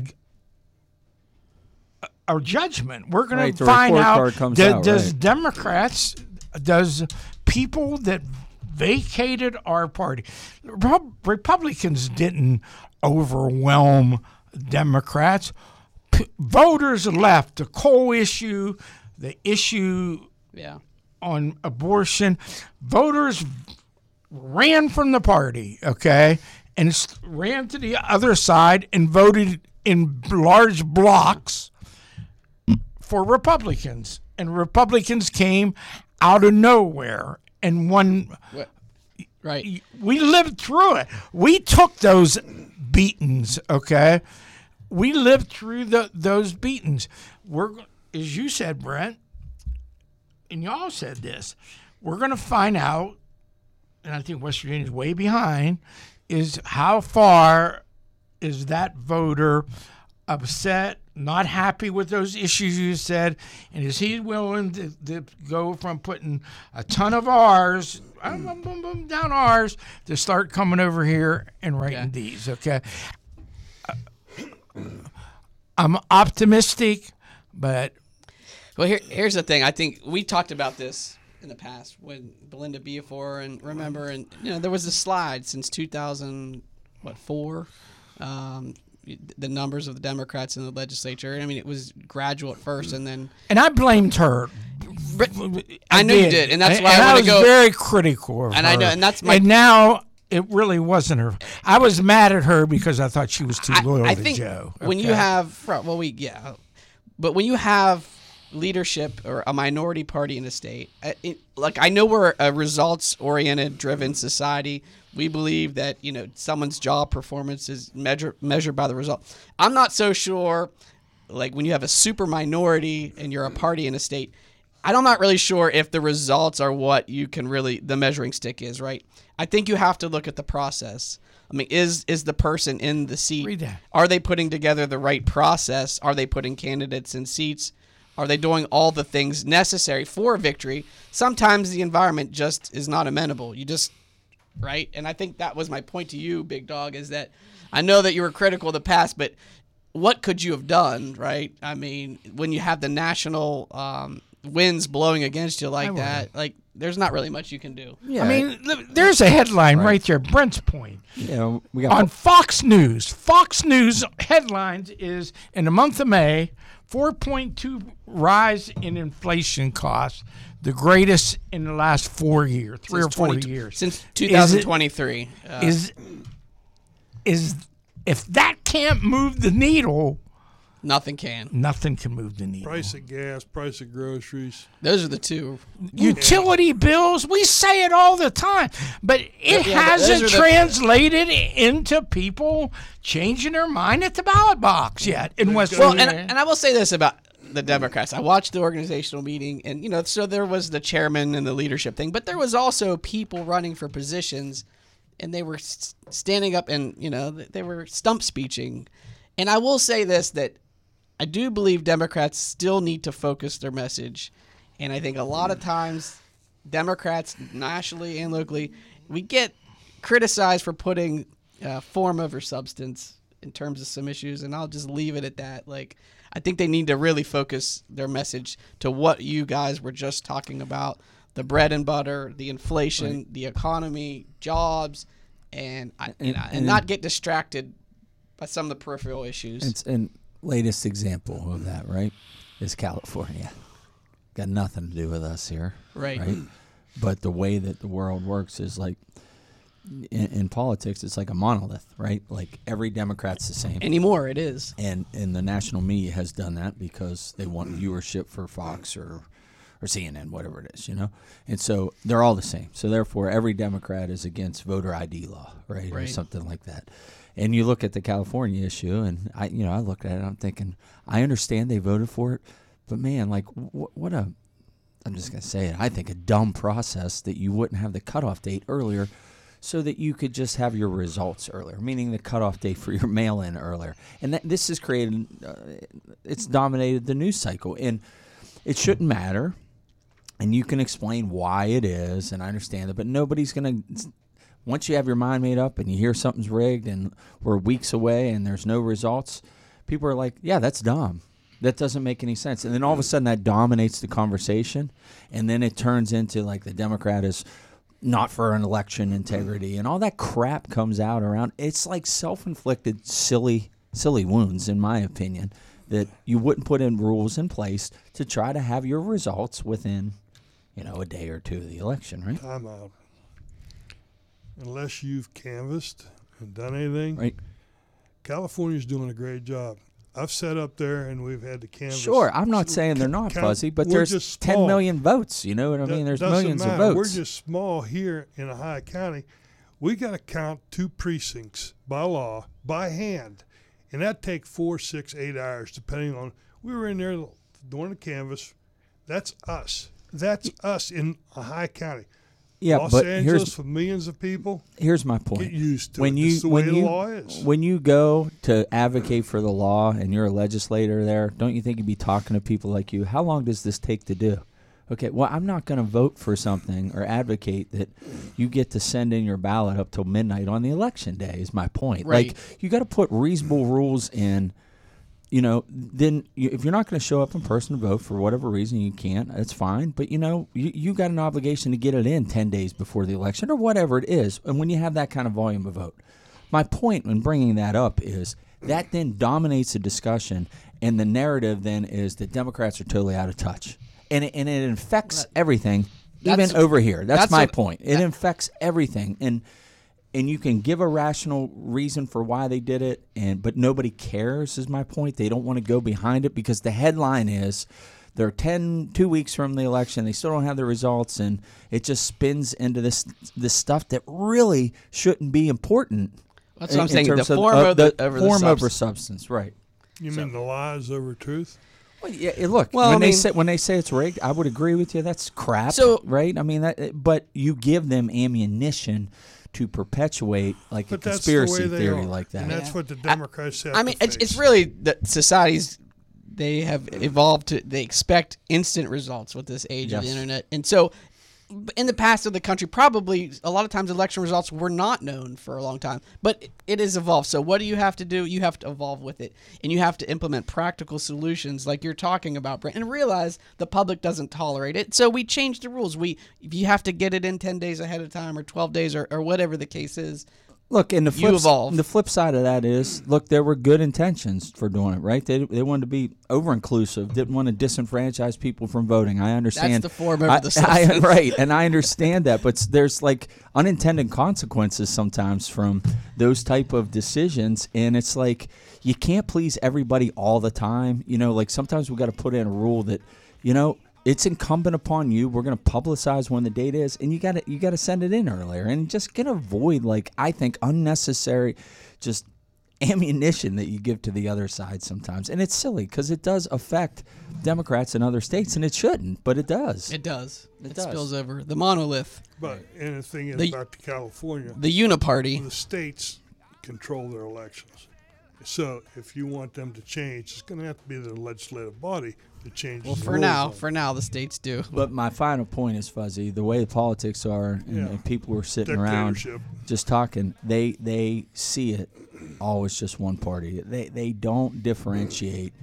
Our judgment. We're going Right, to the find report out. card comes do- out, does right. Democrats, does people that vacated our party, Repub- Republicans didn't overwhelm Democrats. P- voters left the coal issue, the issue yeah. on abortion. Voters ran from the party, okay, and s- ran to the other side and voted in large blocks for Republicans. And Republicans came out of nowhere and won. What? Right. We lived through it. We took those beatings, okay? We lived through the, those beatings. We're, as you said, Brent, and y'all said this, we're going to find out, and I think West Virginia's way behind, is how far is that voter upset, not happy with those issues you said, and is he willing to, to go from putting a ton of R's, boom, boom, boom, boom, down R's, to start coming over here and writing Yeah. D's, okay? I'm optimistic, but... Well, here, here's the thing. I think we talked about this in the past when Belinda Beafor, and remember, and you know, there was a slide since two thousand, what, four, um, the numbers of the Democrats in the legislature. I mean, it was gradual at first, and then And I blamed her. I know you did, and that's why and I I wanna was go- very critical of And her. I know, and that's my- And now it really wasn't her. I was mad at her because I thought she was too loyal I to think Joe. when you okay? have, well, we yeah, but when you have leadership or a minority party in a state, uh, it, like I know we're a results-oriented, driven society. We believe that you know someone's job performance is measured measured by the result. I'm not so sure, like when you have a super minority and you're a party in a state, I'm not really sure if the results are what you can really the measuring stick is, right? I think you have to look at the process. I mean, is is the person in the seat? Read that. Are they putting together the right process? Are they putting candidates in seats? Are they doing all the things necessary for victory? Sometimes the environment just is not amenable. You just, right? And I think that was my point to you, Big Dog, is that I know that you were critical of the past, but what could you have done, right? I mean, when you have the national um, winds blowing against you like that, like there's not really much you can do. Yeah, I mean, th- there's a headline right, Right. there, Brent's point. you know, we got On Fox News, Fox News headlines is, in the month of May, four point two rise in inflation costs, the greatest in the last four years, three Since or four twenty years. Since Is two it- thousand twenty-three. Uh, Is, is, if that can't move the needle, nothing can. nothing can move the needle. Price of gas, price of groceries. Those are the two. Utility bills, we say it all the time, but it Yeah, but hasn't those are the- translated into people changing their mind at the ballot box yet in West Well, and, Virginia. and I will say this about the Democrats. I watched the organizational meeting, and you know, so there was the chairman and the leadership thing, but there was also people running for positions, and they were s- standing up and you know they were stump speeching. And I will say this, that I do believe Democrats still need to focus their message, and I think a lot of times Democrats nationally and locally, we get criticized for putting uh, form over substance in terms of some issues, and I'll just leave it at that. Like, I think they need to really focus their message to what you guys were just talking about: the bread and butter, the inflation, Right. the economy, jobs, and I, And- you know, and, and- not get distracted by some of the peripheral issues. It's and latest example of that, right, is California. Got nothing to do with us here, Right. Right. But the way that the world works is like in, in politics, it's like a monolith, right? Like every Democrat's the same. Anymore, it is. And and the national media has done that because they want viewership for Fox or or C N N, whatever it is, you know. And so they're all the same. So therefore, every Democrat is against voter I D law, right, or Right. something like that. And you look at the California issue, and I, you know, I looked at it. I'm thinking, I understand they voted for it, but man, like, wh- what a, I'm just gonna say it. I think a dumb process that you wouldn't have the cutoff date earlier, so that you could just have your results earlier, meaning the cutoff date for your mail-in earlier. And that, this has created, uh, it's dominated the news cycle, and it shouldn't matter. And you can explain why it is, and I understand it, but nobody's going to, once you have your mind made up and you hear something's rigged and we're weeks away and there's no results, people are like, yeah, that's dumb. That doesn't make any sense. And then all of a sudden that dominates the conversation, and then it turns into like the Democrat is not for an election integrity, and all that crap comes out around. It's like self-inflicted, silly, silly wounds, in my opinion, that you wouldn't put in rules in place to try to have your results within, you know, a day or two of the election, right? Time out. unless you've canvassed and done anything, right. California's doing a great job. I've sat up there and we've had to canvass. Sure, I'm not saying they're not, Count, Fuzzy, but we're there's ten million votes. You know what I mean? There's doesn't millions matter. of votes. We're just small here in Ohio County. We got to count two precincts by law, by hand, and that take four, six, eight hours, depending on. We were in there during the canvass. That's us. That's us in Ohio County. Yeah, Los but Angeles here's, for millions of people. Here's my point. Get used to when it. You, It's the when way you, the law is. When you go to advocate for the law and you're a legislator there, don't you think you'd be talking to people like you? How long does this take to do? Okay, well, I'm not going to vote for something or advocate that you get to send in your ballot up till midnight on the election day is my point. Right. Like, you got to put reasonable rules in. You know, then you, if you're not going to show up in person to vote for whatever reason you can't, that's fine. But, you know, you, you got an obligation to get it in ten days before the election or whatever it is. And when you have that kind of volume of vote, my point in bringing that up is that then dominates the discussion. And the narrative then is that Democrats are totally out of touch. And it, and it infects everything, even over here. That's, that's my what, point. It that, infects everything. And And you can give a rational reason for why they did it, and but nobody cares is my point. They don't want to go behind it because the headline is they're ten, two weeks from the election. They still don't have the results, and it just spins into this this stuff that really shouldn't be important. That's what I'm in saying. The terms of, form, uh, of the, the over form the over substance. substance, right? You So. mean the lies over truth? Well, yeah. Look, Well, when I they mean- say when they say it's rigged, I would agree with you. That's crap, So- right? I mean, that, but you give them ammunition to perpetuate like But a that's the way conspiracy they theory are. like that. And that's Yeah. what the Democrats have I mean, to it's, it's face. really that societies, they have evolved to, they expect instant results with this age of the Yes. internet. And so in the past of the country, probably a lot of times election results were not known for a long time, but it has evolved. So what do you have to do? You have to evolve with it, and you have to implement practical solutions like you're talking about, Brent, and realize the public doesn't tolerate it. So we change the rules. We, if you have to get it in ten days ahead of time or twelve days or, or whatever the case is. Look, and the You flip, evolve. the flip side of that is, look, there were good intentions for doing it, right? They they wanted to be over-inclusive, didn't want to disenfranchise people from voting. I understand. That's the form over I, the I, substance. right, and I understand that, but there's like unintended consequences sometimes from those type of decisions, and it's like you can't please everybody all the time. You know, like sometimes we got to put in a rule that, you know, it's incumbent upon you. We're going to publicize when the date is, and you got to you got to send it in earlier, and just get avoid like I think unnecessary, just ammunition that you give to the other side sometimes, and it's silly because it does affect Democrats in other states, and it shouldn't, but it does. It does. It, It does. spills over. The monolith, But and the thing is, The- back to California, the uniparty. the states control their elections. So if you want them to change, it's going to have to be the legislative body to change. Well, the for rules now, on it. for now, the states do. But my final point is, Fuzzy, the way the politics are, and, Yeah. and people are sitting around Dictatorship. just talking, they they see it all as just one party. They they don't differentiate.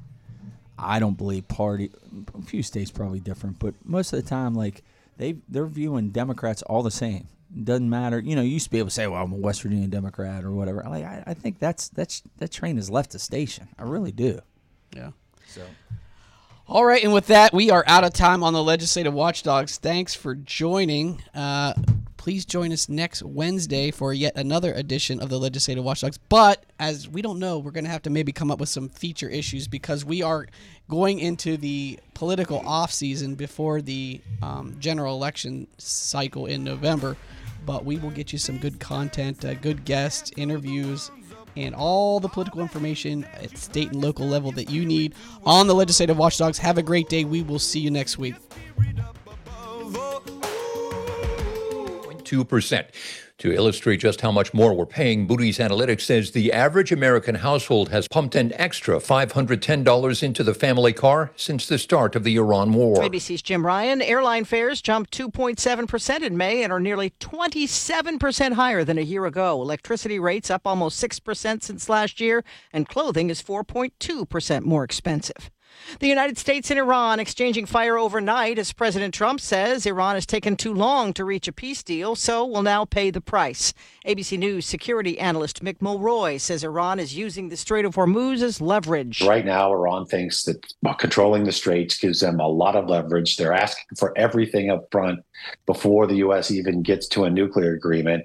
I don't believe party. A few states probably different, but most of the time, like they they're viewing Democrats all the same. It doesn't matter. You know, you used to be able to say, "Well, I'm a West Virginia Democrat" or whatever. Like I, I think that's that's that train has left the station. I really do. Yeah. So. All right, and with that, we are out of time on the Legislative Watchdogs. Thanks for joining. Uh, please join us next Wednesday for yet another edition of the Legislative Watchdogs. But as we don't know, we're going to have to maybe come up with some feature issues because we are going into the political off season before the um, general election cycle in November. But we will get you some good content, uh, good guests, interviews, and all the political information at state and local level that you need on the Legislative Watchdogs. Have a great day. We will see you next week. two percent. To illustrate just how much more we're paying, Moody's Analytics says the average American household has pumped an extra five hundred ten dollars into the family car since the start of the Iran war. A B C's Jim Ryan. Airline fares jumped two point seven percent in May and are nearly twenty-seven percent higher than a year ago. Electricity rates up almost six percent since last year, and clothing is four point two percent more expensive. The United States and Iran exchanging fire overnight as President Trump says Iran has taken too long to reach a peace deal, so will now pay the price. A B C News security analyst Mick Mulroy says Iran is using the Strait of Hormuz as leverage. Right now, Iran thinks that controlling the straits gives them a lot of leverage. They're asking for everything up front before the U S even gets to a nuclear agreement.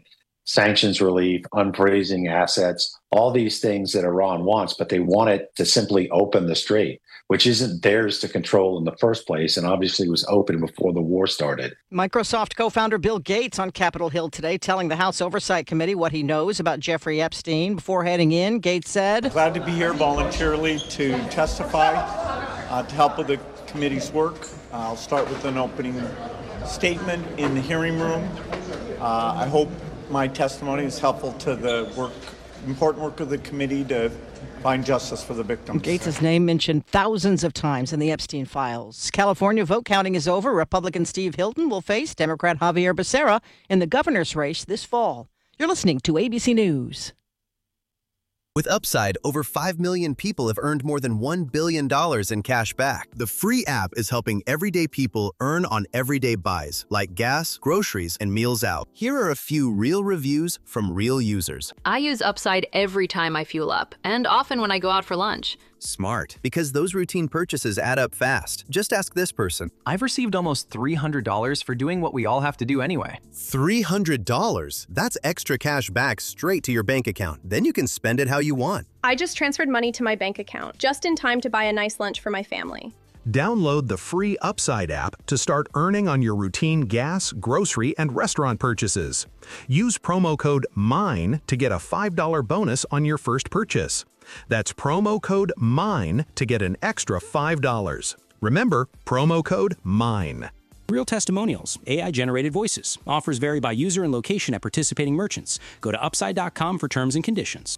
sanctions relief, unfreezing assets, all these things that Iran wants, but they want it to simply open the strait, which isn't theirs to control in the first place, and obviously was open before the war started. Microsoft co-founder Bill Gates on Capitol Hill today telling the House Oversight Committee what he knows about Jeffrey Epstein. Before heading in, Gates said, "Glad to be here voluntarily to testify, uh, to help with the committee's work. Uh, I'll start with an opening statement in the hearing room. Uh, I hope my testimony is helpful to the work, important work of the committee to find justice for the victims." Gates' name mentioned thousands of times in the Epstein files. California vote counting is over. Republican Steve Hilton will face Democrat Javier Becerra in the governor's race this fall. You're listening to A B C News. With Upside, over five million people have earned more than one billion dollars in cash back. The free app is helping everyday people earn on everyday buys, like gas, groceries, and meals out. Here are a few real reviews from real users. I use Upside every time I fuel up, and often when I go out for lunch. Smart, because those routine purchases add up fast. Just ask this person. I've received almost three hundred dollars for doing what we all have to do anyway. three hundred dollars? That's extra cash back straight to your bank account. Then you can spend it how you want. I just transferred money to my bank account, just in time to buy a nice lunch for my family. Download the free Upside app to start earning on your routine gas, grocery, and restaurant purchases. Use promo code MINE to get a five dollars bonus on your first purchase. That's promo code MINE to get an extra five dollars. Remember, promo code MINE. Real testimonials, A I-generated voices. Offers vary by user and location at participating merchants. Go to upside dot com for terms and conditions.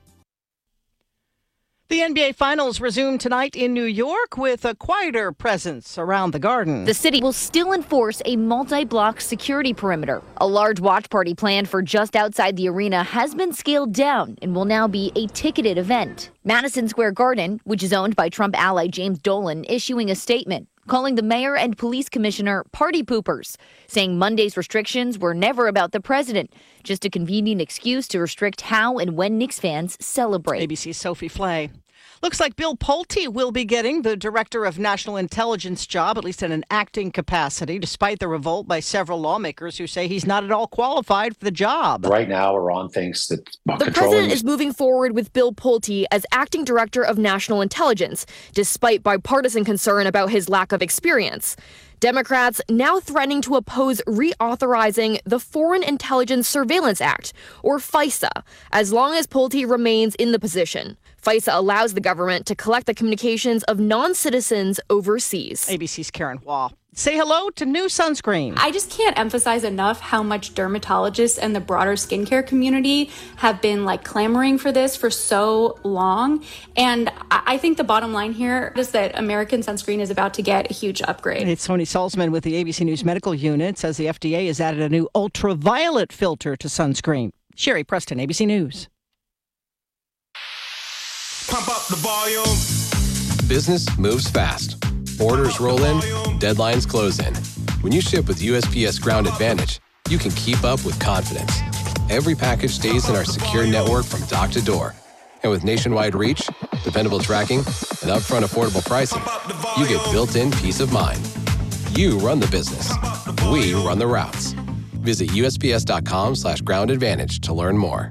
The N B A Finals resume tonight in New York with a quieter presence around the Garden. The city will still enforce a multi-block security perimeter. A large watch party planned for just outside the arena has been scaled down and will now be a ticketed event. Madison Square Garden, which is owned by Trump ally James Dolan, issuing a statement calling the mayor and police commissioner party poopers, saying Monday's restrictions were never about the president, just a convenient excuse to restrict how and when Knicks fans celebrate. A B C's Sophie Flay. Looks like Bill Pulte will be getting the Director of National Intelligence job, at least in an acting capacity, despite the revolt by several lawmakers who say he's not at all qualified for the job. Right now, Iran thinks that uh, The president is moving forward with Bill Pulte as acting director of national intelligence, despite bipartisan concern about his lack of experience. Democrats now threatening to oppose reauthorizing the Foreign Intelligence Surveillance Act, or FISA, as long as Pulte remains in the position. FISA allows the government to collect the communications of non-citizens overseas. A B C's Karen Waugh. Say hello to new sunscreen. I just can't emphasize enough how much dermatologists and the broader skincare community have been like clamoring for this for so long. And I think the bottom line here is that American sunscreen is about to get a huge upgrade. It's Tony Salzman with the A B C News Medical Unit says the F D A has added a new ultraviolet filter to sunscreen. Sherry Preston, A B C News. Pump up the volume. Business moves fast. Orders roll in, deadlines close in. When you ship with U S P S Ground Advantage, you can keep up with confidence. Every package stays in our secure network from dock to door. And with nationwide reach, dependable tracking, and upfront affordable pricing, you get built-in peace of mind. You run the business. We run the routes. Visit U S P S dot com slash ground advantage to learn more.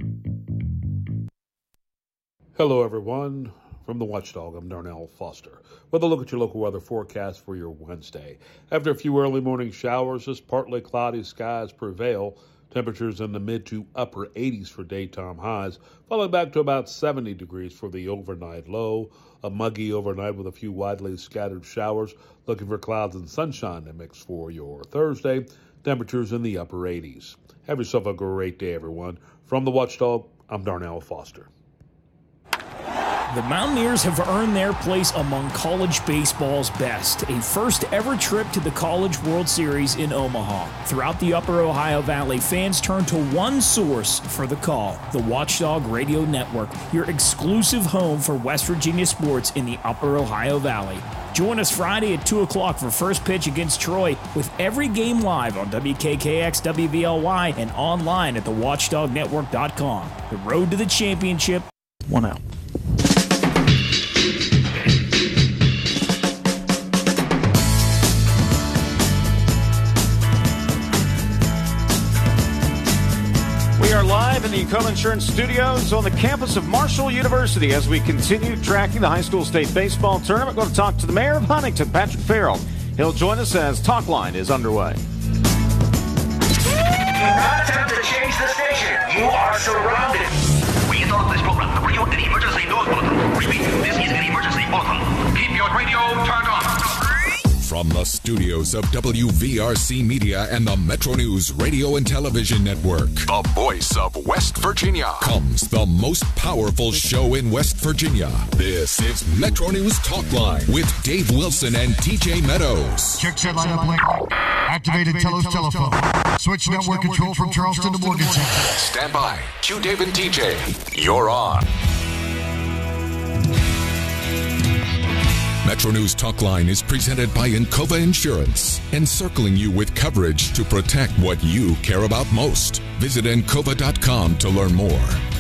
Hello, everyone. From the Watchdog, I'm Darnell Foster with a look at your local weather forecast for your Wednesday. After a few early morning showers, just partly cloudy skies prevail. Temperatures in the mid to upper eighties for daytime highs, falling back to about seventy degrees for the overnight low. A muggy overnight with a few widely scattered showers. Looking for clouds and sunshine to mix for your Thursday. Temperatures in the upper eighties. Have yourself a great day, everyone. From the Watchdog, I'm Darnell Foster. The Mountaineers have earned their place among college baseball's best. A first ever trip to the College World Series in Omaha. Throughout the Upper Ohio Valley, fans turn to one source for the call. The Watchdog Radio Network, your exclusive home for West Virginia sports in the Upper Ohio Valley. Join us Friday at two o'clock for first pitch against Troy, with every game live on W K K X W V L Y and online at the watchdog network dot com. The road to the championship, one out. are live in the Encova Insurance Studios on the campus of Marshall University as we continue tracking the high school state baseball tournament. We're going to talk to the mayor of Huntington, Patrick Farrell. He'll join us as Talk Line is underway. Do not attempt to change the station. You are surrounded. We interrupt this program to bring you an emergency news bulletin. Repeat, this is an emergency bulletin. Keep your radio turned on. From the studios of W V R C Media and the Metro News Radio and Television Network, the voice of West Virginia, comes the most powerful show in West Virginia. This is Metro News Talk Line with Dave Wilson and T J Meadows. Check set line up link. Activated Telos telephone. Switch network control from Charleston to Morgantown. Stand by. Q Dave and T J. You're on. Metro News Talk Line is presented by Encova Insurance, encircling you with coverage to protect what you care about most. Visit encova dot com to learn more.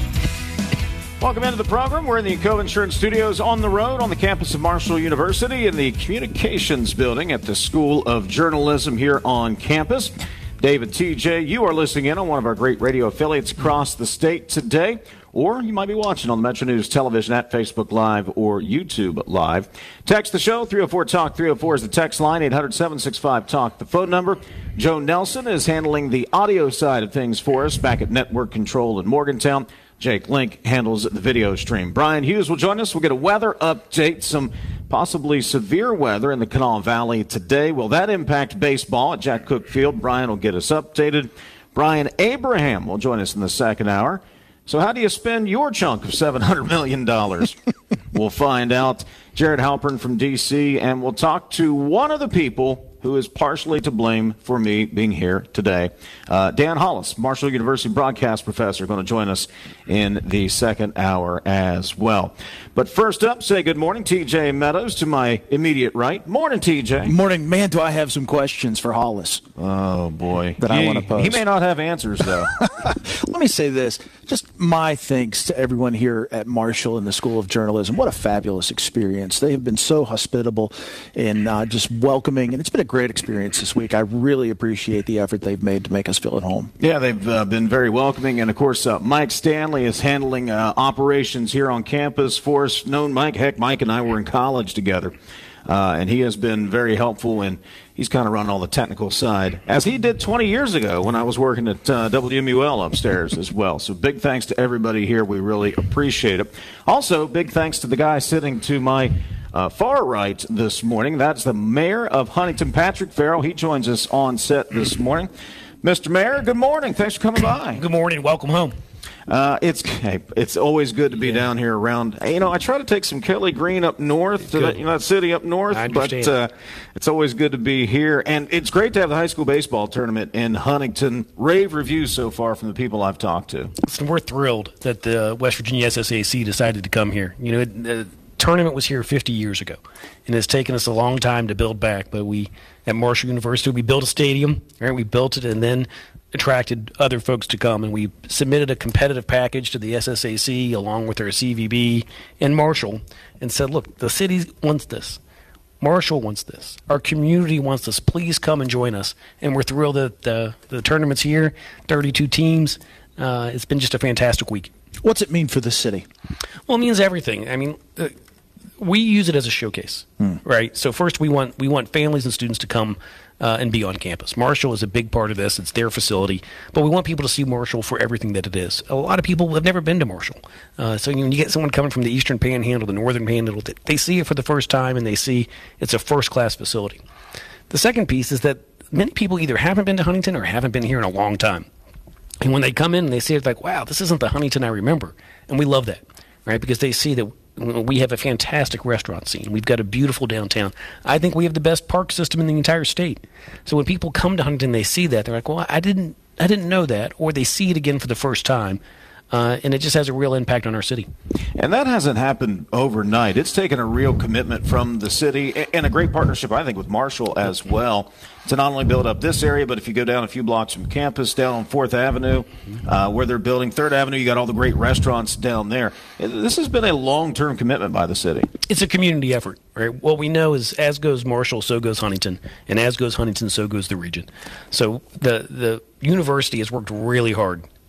Welcome into the program. We're in the Encova Insurance Studios on the road on the campus of Marshall University in the Communications Building at the School of Journalism here on campus. Dave and T J, you are listening in on one of our great radio affiliates across the state today. Or you might be watching on the Metro News Television at Facebook Live or YouTube Live. Text the show, three oh four talk. three oh four is the text line, eight hundred, seven six five, talk, the phone number. Joe Nelson is handling the audio side of things for us back at Network Control in Morgantown. Jake Link handles the video stream. Brian Hughes will join us. We'll get a weather update, some possibly severe weather in the Kanawha Valley today. Will that impact baseball at Jack Cook Field? Brian will get us updated. Brian Abraham will join us in the second hour. So how do you spend your chunk of seven hundred million dollars? We'll find out. Jared Halpern from D C, and we'll talk to one of the people who is partially to blame for me being here today. Uh, Dan Hollis, Marshall University broadcast professor, going to join us in the second hour as well. But first up, say good morning, T J Meadows, to my immediate right. Morning, T J. Morning. Man, do I have some questions for Hollis. Oh, boy. That he, I want to pose. He may not have answers, though. Let me say this. Just my thanks to everyone here at Marshall and the School of Journalism. What a fabulous experience. They have been so hospitable and uh, just welcoming, and it's been a great experience this week. I really appreciate the effort they've made to make us feel at home. Yeah, they've uh, been very welcoming, and of course, uh, Mike Stanley is handling uh, operations here on campus for us. Known Mike, heck, Mike and I were in college together, uh, and he has been very helpful, and he's kind of run all the technical side, as he did twenty years ago when I was working at uh, W M U L upstairs as well. So big thanks to everybody here. We really appreciate it. Also, big thanks to the guy sitting to my Uh, far right this morning. That's the mayor of Huntington, Patrick Farrell. He joins us on set this morning. Mister Mayor, good morning. Thanks for coming by. Good morning. Welcome home. Uh, it's hey, it's always good to be yeah. down here around. You know, I try to take some Kelly Green up north, to that, you know, that city up north, but uh, it's always good to be here. And it's great to have the high school baseball tournament in Huntington. Rave reviews so far from the people I've talked to. Listen, we're thrilled that the West Virginia S S A C decided to come here. You know, it, uh, tournament was here fifty years ago, and it's taken us a long time to build back. But we, at Marshall University, we built a stadium, right? We built it and then attracted other folks to come, and we submitted a competitive package to the S S A C along with our C V B and Marshall and said, look, the city wants this. Marshall wants this. Our community wants this. Please come and join us. And we're thrilled that the, the tournament's here, thirty-two teams. Uh, it's been just a fantastic week. What's it mean for the city? Well, it means everything. I mean, uh, we use it as a showcase, hmm. right? So first, we want we want families and students to come uh, and be on campus. Marshall is a big part of this. It's their facility, but we want people to see Marshall for everything that it is. A lot of people have never been to Marshall, uh, so you know, when you get someone coming from the Eastern Panhandle, the Northern Panhandle, they see it for the first time, and they see it's a first-class facility. The second piece is that many people either haven't been to Huntington or haven't been here in a long time. And when they come in and they see it, it's like, wow, this isn't the Huntington I remember. And we love that, right? Because they see that we have a fantastic restaurant scene. We've got a beautiful downtown. I think we have the best park system in the entire state. So when people come to Huntington, they see that. They're like, well, I didn't I didn't know that. Or they see it again for the first time. Uh, and it just has a real impact on our city. And that hasn't happened overnight. It's taken a real commitment from the city and a great partnership, I think, with Marshall as well to not only build up this area, but if you go down a few blocks from campus, down on fourth Avenue, uh, where they're building third Avenue, you got all the great restaurants down there. This has been a long-term commitment by the city. It's a community effort, right? What we know is as goes Marshall, so goes Huntington, and as goes Huntington, so goes the region. So the the university has worked really hard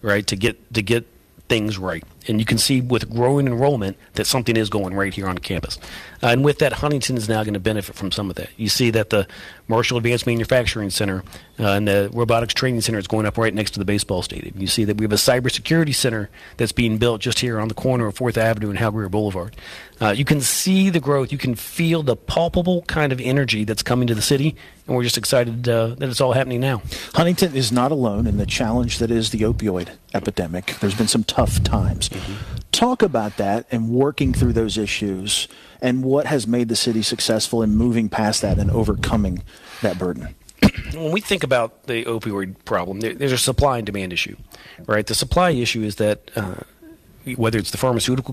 right, to get to get things right. And you can see with growing enrollment that something is going right here on campus. Uh, and with that, Huntington is now going to benefit from some of that. You see that the Marshall Advanced Manufacturing Center uh, and the Robotics Training Center is going up right next to the baseball stadium. You see that we have a cybersecurity center that's being built just here on the corner of fourth Avenue and Halgreer Boulevard. Uh, you can see the growth. You can feel the palpable kind of energy that's coming to the city, and we're just excited uh, that it's all happening now. Huntington is not alone in the challenge that is the opioid epidemic. There's been some tough times. Mm-hmm. Talk about that and working through those issues and what has made the city successful in moving past that and overcoming that burden. When we think about the opioid problem, there, there's a supply and demand issue, right? The supply issue is that uh, whether it's the pharmaceutical